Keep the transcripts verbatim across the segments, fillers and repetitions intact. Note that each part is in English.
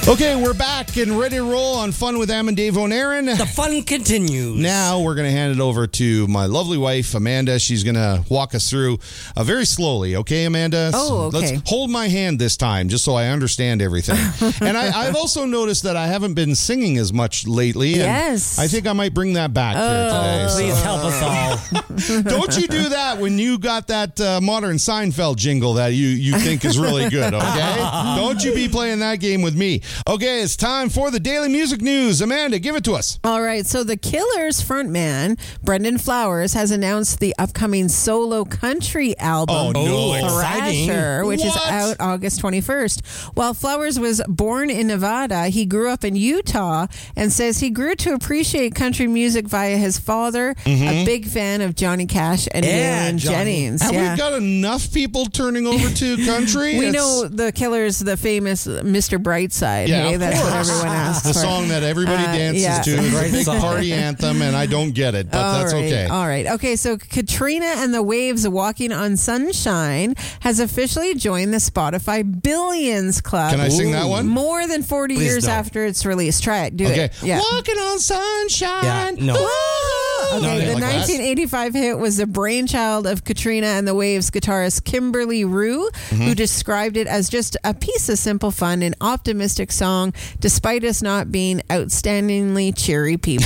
Okay, we're back and ready to roll on Fun with Am and Dave on Aaron. The fun continues. Now we're going to hand it over to my lovely wife, Amanda. She's going to walk us through uh, very slowly. Okay, Amanda? Oh, okay. Let's hold my hand this time just so I understand everything. And I, I've also noticed that I haven't been singing as much lately. And Yes. I think I might bring that back here today. so- Please help us all. Don't you do that when you got that uh, modern Seinfeld jingle that you, you think is really good, okay? Don't you be playing that game with me. Okay, it's time for the Daily Music News. Amanda, give it to us. All right, so the Killers frontman, Brendan Flowers, has announced the upcoming solo country album, Oh, no. Exciting. Thrasher, which is What? out August twenty-first. While Flowers was born in Nevada, he grew up in Utah and says he grew to appreciate country music via his father, a big fan of Johnny Cash and Yeah, Waylon Johnny. Jennings. Have yeah. we got enough people turning over to country? We It's- know the Killers, the famous Mister Brightside. Yeah, hey? of That's what course. everyone asks the for. song that everybody Uh, dances yeah. to. It's a Great big song. party anthem, and I don't get it, but All that's right, okay. All right. Okay, so Katrina and the Waves Walking on Sunshine has officially joined the Spotify Billions Club. Can I sing that one? More than forty Please years don't. after its release. Try it. Do Okay. it. Yeah. Walking on sunshine. Yeah, no. Woo! Okay, Nothing the like that. nineteen eighty-five hit was the brainchild of Katrina and the Waves guitarist Kimberly Rue, Mm-hmm. who described it as just a piece of simple fun and optimistic song, despite us not being outstandingly cheery people.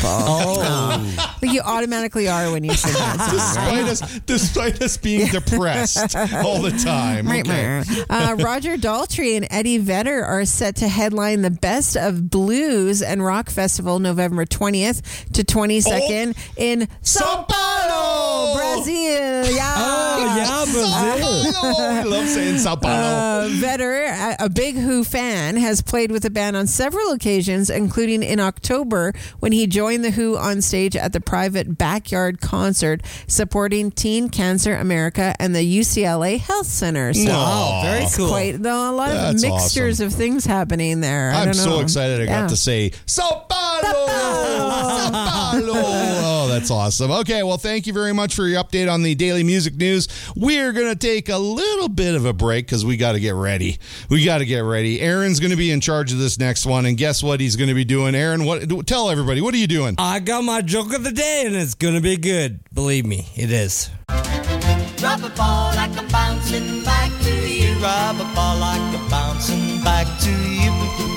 Oh. I think you automatically are when you sing that song. Despite us, despite us being depressed all the time. Okay. Uh, Roger Daltrey and Eddie Vedder are set to headline the Best of Blues and Rock Festival November twentieth to twenty-second Oh. in Sao Paulo, Brazil. Yeah. Oh, yeah, Brazil. Sao Paulo. I love saying Sao Paulo. Uh, Vedder, a, a big Who fan, has played with the band on several occasions, including in October when he joined the Who on stage at the private backyard concert supporting Teen Cancer America and the U C L A Health Center. So Wow, very it's cool. quite though, a lot That's of mixtures awesome. of things happening there. I I'm don't know. so excited I Yeah. got to say Sao Paulo. Sao Paulo. Oh, that's awesome. Okay, well, thank you very much for your update on the Daily Music News. We're going to take a little bit of a break because we got to get ready. We got to get ready. Aaron's going to be in charge of this next one, and guess what he's going to be doing? Aaron, what? Tell everybody, what are you doing? I got my joke of the day, and it's going to be good. Believe me, it is. Drop a ball like I'm bouncing back to you. Drop a ball like I'm bouncing back to you.